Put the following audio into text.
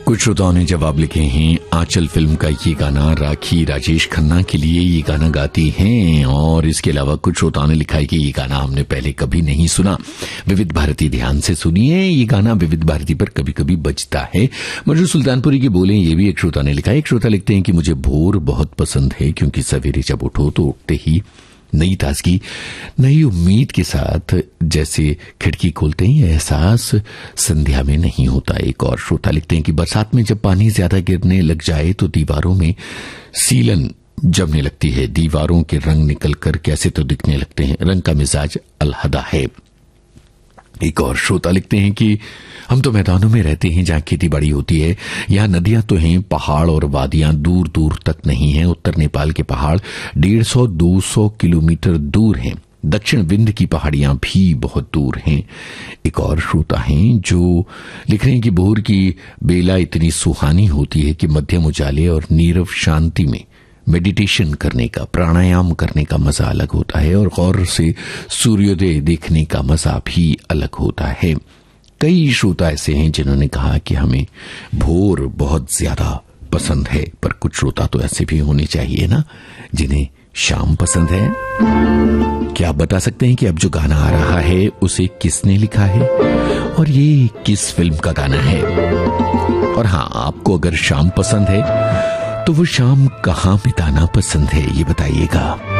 कुछ श्रोताओं ने जवाब लिखे हैं। आंचल फिल्म का ये गाना राखी राजेश खन्ना के लिए ये गाना गाती हैं। और इसके अलावा कुछ श्रोताओं ने लिखा है कि ये गाना हमने पहले कभी नहीं सुना, विविध भारती ध्यान से सुनिए, ये गाना विविध भारती पर कभी कभी बजता है। मजरू सुल्तानपुरी के बोले, ये भी एक श्रोता ने लिखा है। एक श्रोता लिखते हैं कि मुझे भोर बहुत पसंद है क्योंकि सवेरे जब उठो तो उठते ही नई ताजगी, नई उम्मीद के साथ जैसे खिड़की खोलते ही एहसास संध्या में नहीं होता। एक और श्रोता लिखते हैं कि बरसात में जब पानी ज्यादा गिरने लग जाए तो दीवारों में सीलन जमने लगती है, दीवारों के रंग निकल कर कैसे तो दिखने लगते हैं, रंग का मिजाज अलहदा है। एक और श्रोता लिखते हैं कि हम तो मैदानों में रहते हैं जहां खेती बाड़ी होती है, यहाँ नदियां तो हैं, पहाड़ और वादियां दूर दूर तक नहीं है। उत्तर नेपाल के पहाड़ 150-200 किलोमीटर दूर हैं, दक्षिण विंध्य की पहाड़ियां भी बहुत दूर हैं। एक और श्रोता हैं जो लिख रहे हैं कि भोर की बेला इतनी सुहानी होती है कि मध्यम उजाले और नीरव शांति में मेडिटेशन करने का, प्राणायाम करने का मजा अलग होता है और गौर से सूर्योदय देखने का मजा भी अलग होता है। कई श्रोता ऐसे हैं जिन्होंने कहा कि हमें भोर बहुत ज्यादा पसंद है, पर कुछ श्रोता तो ऐसे भी होने चाहिए ना जिन्हें शाम पसंद है। क्या आप बता सकते हैं कि अब जो गाना आ रहा है उसे किसने लिखा है और ये किस फिल्म का गाना है? और हां, आपको अगर शाम पसंद है तो वो शाम कहां बिताना पसंद है, ये बताइएगा।